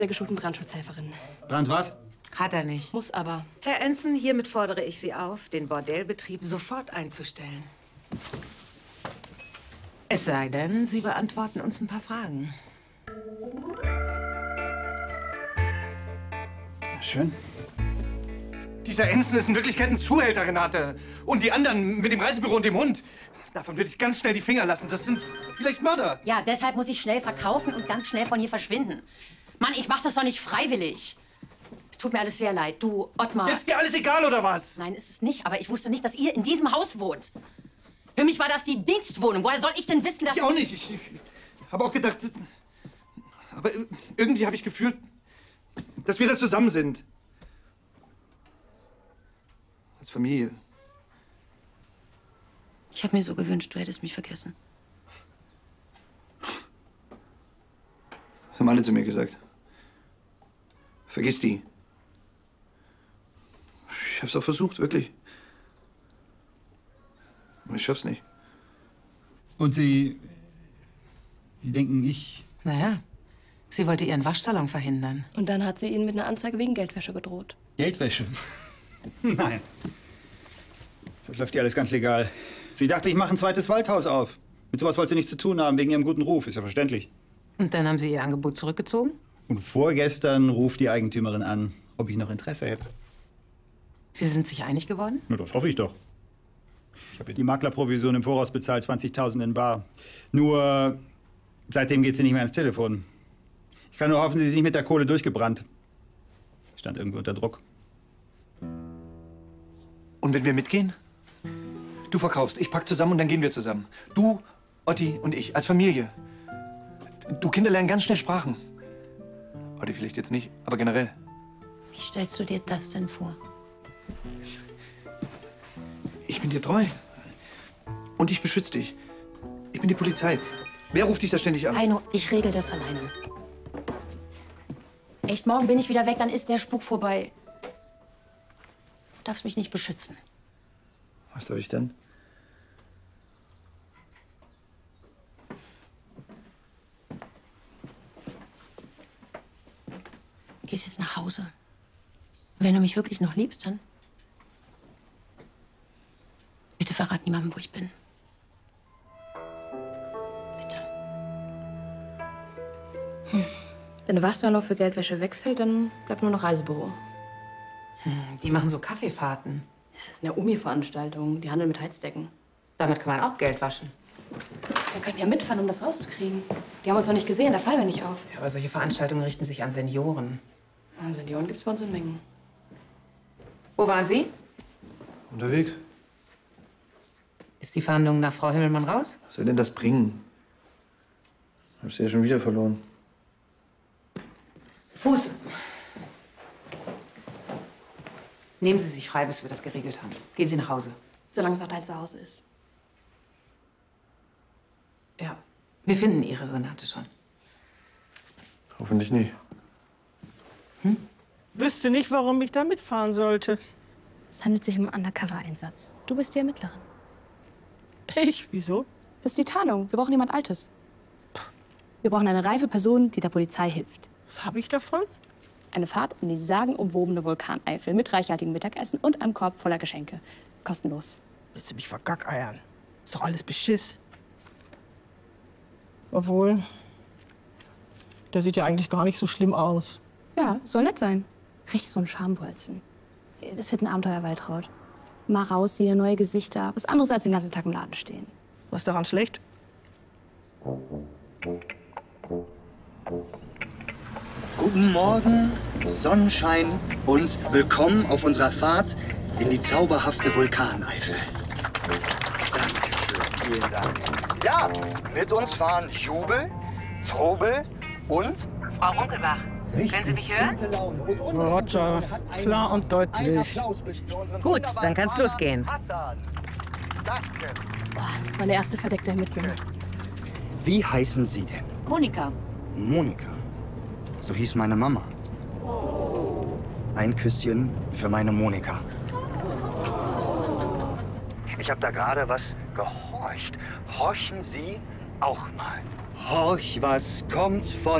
der geschulten Brandschutzhelferin. Brand was? Hat er nicht. Muss aber. Herr Ensign, hiermit fordere ich Sie auf, den Bordellbetrieb sofort einzustellen. Es sei denn, Sie beantworten uns ein paar Fragen. Schön. Dieser Ensign ist in Wirklichkeit ein Zuhälter, Renate. Und die anderen mit dem Reisebüro und dem Hund. Davon würde ich ganz schnell die Finger lassen. Das sind vielleicht Mörder. Ja, deshalb muss ich schnell verkaufen und ganz schnell von hier verschwinden. Mann, ich mach das doch nicht freiwillig. Es tut mir alles sehr leid. Du, Ottmar. Ist dir alles egal, oder was? Nein, ist es nicht. Aber ich wusste nicht, dass ihr in diesem Haus wohnt. Für mich war das die Dienstwohnung. Woher soll ich denn wissen, dass... Ich auch nicht. Ich habe auch gedacht... Aber irgendwie habe ich gefühlt, dass wir da zusammen sind. Als Familie. Ich habe mir so gewünscht, du hättest mich vergessen. Das haben alle zu mir gesagt. Vergiss die. Ich hab's auch versucht, wirklich. Aber ich schaff's nicht. Und Sie denken, ich... Naja, sie wollte Ihren Waschsalon verhindern. Und dann hat sie ihn mit einer Anzeige wegen Geldwäsche gedroht. Geldwäsche? Nein. Das läuft ja alles ganz legal. Sie dachte, ich mache ein zweites Waldhaus auf. Mit sowas wollte sie nichts zu tun haben, wegen ihrem guten Ruf. Ist ja verständlich. Und dann haben Sie Ihr Angebot zurückgezogen? Und vorgestern ruft die Eigentümerin an, ob ich noch Interesse hätte. Sie sind sich einig geworden? Na, das hoffe ich doch. Ich habe ihr die Maklerprovision im Voraus bezahlt, 20.000 in bar. Nur, seitdem geht sie nicht mehr ans Telefon. Ich kann nur hoffen, sie ist nicht mit der Kohle durchgebrannt. Stand irgendwie unter Druck. Und wenn wir mitgehen? Du verkaufst, ich pack zusammen und dann gehen wir zusammen. Du, Otti und ich, als Familie. Du, Kinder lernen ganz schnell Sprachen. Otti vielleicht jetzt nicht, aber generell. Wie stellst du dir das denn vor? Ich bin dir treu. Und ich beschütze dich. Ich bin die Polizei. Wer ruft dich da ständig an? Heino, ich regel das alleine. Echt, morgen bin ich wieder weg, dann ist der Spuk vorbei. Du darfst mich nicht beschützen. Was darf ich denn? Gehst jetzt nach Hause. Wenn du mich wirklich noch liebst, dann bitte verrat niemandem, wo ich bin. Bitte. Wenn der Waschsalon für Geldwäsche wegfällt, dann bleibt nur noch Reisebüro. Die machen so Kaffeefahrten. Das ist eine Umi-Veranstaltung. Die handeln mit Heizdecken. Damit kann man auch Geld waschen. Wir könnten ja mitfahren, um das rauszukriegen. Die haben uns noch nicht gesehen, da fallen wir nicht auf. Ja, aber solche Veranstaltungen richten sich an Senioren. Ja, Senioren gibt's bei uns in Mengen. Wo waren Sie? Unterwegs. Ist die Fahndung nach Frau Himmelmann raus? Was soll denn das bringen? Hast du ja schon wieder verloren. Fuß. Nehmen Sie sich frei, bis wir das geregelt haben. Gehen Sie nach Hause. Solange es auch dein Zuhause ist. Ja, wir finden Ihre Renate schon. Hoffentlich nicht. Wüsste nicht, warum ich da mitfahren sollte. Es handelt sich um einen Undercover-Einsatz. Du bist die Ermittlerin. Ich? Wieso? Das ist die Tarnung. Wir brauchen jemand Altes. Wir brauchen eine reife Person, die der Polizei hilft. Was habe ich davon? Eine Fahrt in die sagenumwobene Vulkaneifel mit reichhaltigem Mittagessen und einem Korb voller Geschenke. Kostenlos. Willst du mich vergackeiern? Ist doch alles Beschiss. Obwohl, der sieht ja eigentlich gar nicht so schlimm aus. Ja, soll nett sein. Richtig so ein Schambolzen. Das wird ein Abenteuer, Waltraud. Mal raus hier, neue Gesichter. Was anderes als den ganzen Tag im Laden stehen. Was ist daran schlecht? Guten Morgen, Sonnenschein und willkommen auf unserer Fahrt in die zauberhafte Vulkaneifel. Dankeschön, vielen Dank. Ja, mit uns fahren Jubel, Trubel und... Frau Runkelbach, können Sie mich hören? Roger, klar und deutlich. Gut, dann kann's losgehen. Danke. Meine erste verdeckte Ermittlung. Wie heißen Sie denn? Monika. Monika. So hieß meine Mama. Ein Küsschen für meine Monika. Ich habe da gerade was gehorcht. Horchen Sie auch mal. Horch, was kommt von